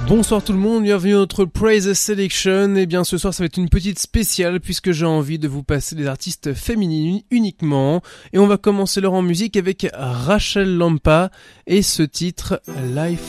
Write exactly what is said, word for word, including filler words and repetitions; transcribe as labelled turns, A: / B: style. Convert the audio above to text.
A: Bonsoir tout le monde, bienvenue à notre Praise Selection. Et bien ce soir ça va être une petite spéciale puisque j'ai envie de vous passer des artistes féminines uniquement. Et on va commencer l'heure en musique avec Rachel Lampa et ce titre Life